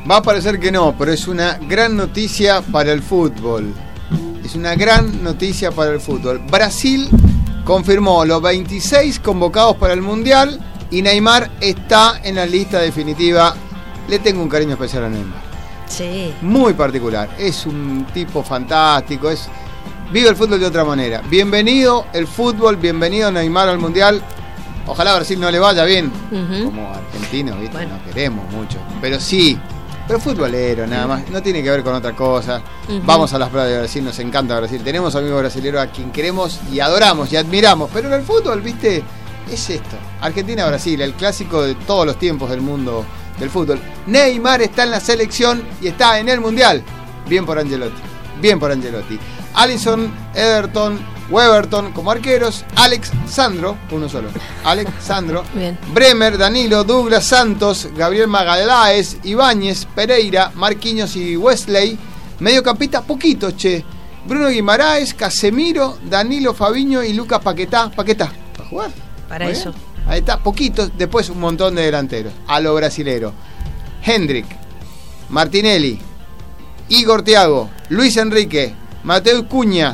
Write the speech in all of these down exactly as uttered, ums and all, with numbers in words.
Va a parecer que no, pero es una gran noticia para el fútbol. Es una gran noticia para el fútbol. Brasil confirmó los veintiséis convocados para el Mundial y Neymar está en la lista definitiva. Le tengo un cariño especial a Neymar. Sí. Muy particular. Es un tipo fantástico. Es, vive el fútbol de otra manera. Bienvenido el fútbol, bienvenido Neymar al Mundial. Ojalá a Brasil no le vaya bien. Uh-huh. Como argentinos, ¿viste? Bueno. No queremos mucho. Pero sí. Pero futbolero, nada más, no tiene que ver con otra cosa. Uh-huh. Vamos a las playas de Brasil, nos encanta Brasil. Tenemos amigos brasileños a quien queremos y adoramos y admiramos. Pero en el fútbol, viste, es esto. Argentina-Brasil, el clásico de todos los tiempos del mundo del fútbol. Neymar está en la selección y está en el Mundial. Bien por Ancelotti, bien por Ancelotti. Alisson, Ederton, Weberton como arqueros, Alex Sandro, uno solo, Alex Sandro, Bremer, Danilo, Douglas Santos, Gabriel Magalhães, Ibáñez, Pereira, Marquinhos y Wesley, mediocampista poquito, che, Bruno Guimaraes, Casemiro, Danilo, Fabinho y Lucas Paquetá, Paquetá, ¿para jugar? Para eso. Bien. Ahí está, poquito, después un montón de delanteros, a lo brasilero, Hendrik, Martinelli, Igor Thiago, Luis Enrique, Mateo Cunha,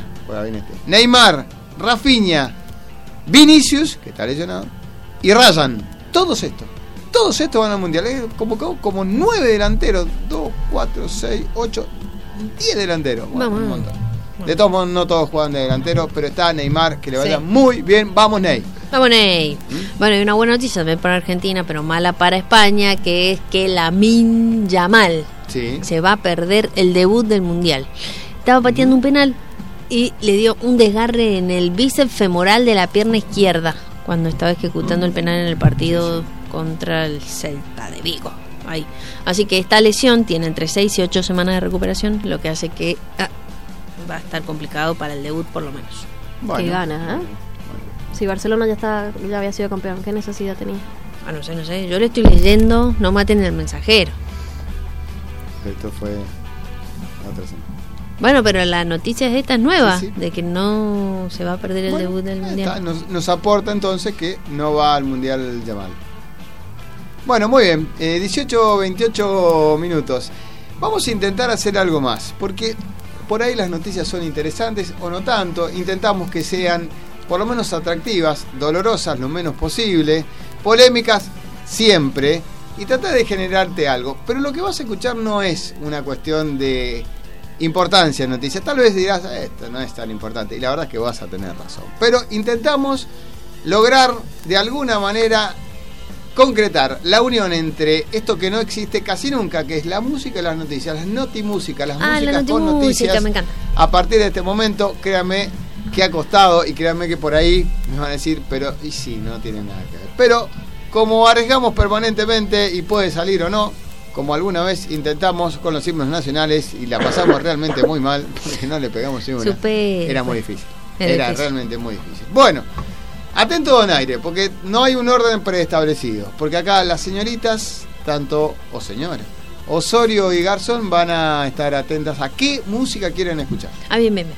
Neymar, Rafinha, Vinicius, que está lesionado, y Ryan. Todos estos, todos estos van al Mundial. He convocado como nueve delanteros, dos, cuatro, seis, ocho, diez delanteros. Bueno, un montón. De todos modos, no todos juegan de delanteros, pero está Neymar, que le vaya sí. muy bien. Vamos, Ney. Vamos, Ney. ¿Mm? Bueno, hay una buena noticia también para Argentina, pero mala para España, que es que Lamine Yamal sí. se va a perder el debut del Mundial. Estaba pateando un penal y le dio un desgarre en el bíceps femoral de la pierna izquierda cuando estaba ejecutando el penal en el partido contra el Celta de Vigo. Ahí. Así que esta lesión tiene entre seis y ocho semanas de recuperación, lo que hace que ah, va a estar complicado para el debut por lo menos. Bueno, qué ganas, ¿eh? Bueno. Si Barcelona ya está, ya había sido campeón, ¿qué necesidad tenía? Ah, no sé, no sé. Yo le estoy leyendo, no maten el mensajero. Esto fue la otra semana. Bueno, pero la noticia es esta, es nueva, sí, sí. de que no se va a perder el bueno, debut del Mundial. Está, nos, nos aporta entonces que no va al Mundial Yamal. Bueno, muy bien, eh, dieciocho, veintiocho minutos. Vamos a intentar hacer algo más, porque por ahí las noticias son interesantes o no tanto. Intentamos que sean por lo menos atractivas, dolorosas lo menos posible, polémicas siempre, y tratar de generarte algo. Pero lo que vas a escuchar no es una cuestión de importancia en noticias. Tal vez dirás, esto no es tan importante, y la verdad es que vas a tener razón. Pero intentamos lograr de alguna manera concretar la unión entre esto que no existe casi nunca, que es la música y las noticias, las notimúsicas, las ah, músicas la con noticias. Me encanta. A partir de este momento, créanme que ha costado, y créanme que por ahí me van a decir, pero y sí, no tiene nada que ver. Pero como arriesgamos permanentemente y puede salir o no, como alguna vez intentamos con los himnos nacionales y la pasamos realmente muy mal, porque no le pegamos ni una. Super. Era muy difícil. Era, Era difícil. realmente muy difícil. Bueno, atento donaire, porque no hay un orden preestablecido. Porque acá las señoritas, tanto, o señoras, Osorio y Garzón van a estar atentas a qué música quieren escuchar. Ah, bien, bien, bien.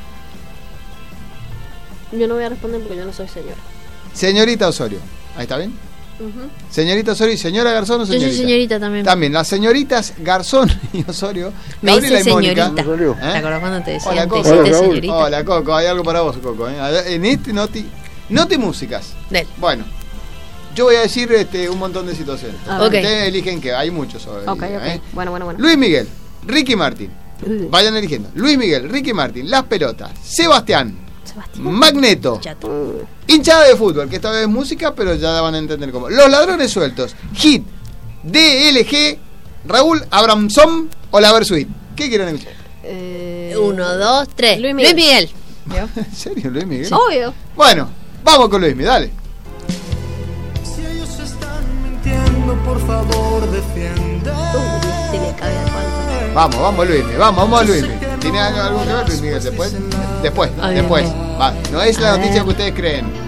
Yo no voy a responder porque yo no soy señora. Señorita Osorio, ¿ahí está bien? Uh-huh. Señorita Osorio y señora Garzón o señorita. Yo soy señorita también. También, las señoritas Garzón y Osorio. Me Gabriela dice y Mónica. señorita. ¿Eh? ¿Te acordás cuando te decían? Hola, Coco. Hola, señorita. Hola, Coco. Hay algo para vos, Coco. ¿eh? En este noti, noti músicas. Del. Bueno, yo voy a decir este, un montón de situaciones. Ah, okay. Ustedes eligen que hay muchos sobre. Ok, día, ok. ¿eh? Bueno, bueno, bueno. Luis Miguel, Ricky Martin. Uh. Vayan eligiendo. Luis Miguel, Ricky Martin, Las Pelotas, Sebastián. Sebastián. Magneto, Uh. hinchada de fútbol, que esta vez es música, pero ya van a entender cómo. Los Ladrones Sueltos, Hit, D L G, Raúl Abramson o La Versuit. ¿Qué quieren escuchar? Eh, Uno, dos, tres. Luis Miguel. Luis Miguel. ¿En serio, Luis Miguel? Sí. Obvio. Bueno, vamos con Luis Miguel, dale. Si ellos están mintiendo, por favor, defiendan. Uh, te le cabe al pan. Vamos, vamos Luis Miguel, vamos, vamos Luis Miguel. ¿Tiene algo que ver Luis Miguel después? Después, Ay, después. bien. Va. No es la noticia que ustedes creen.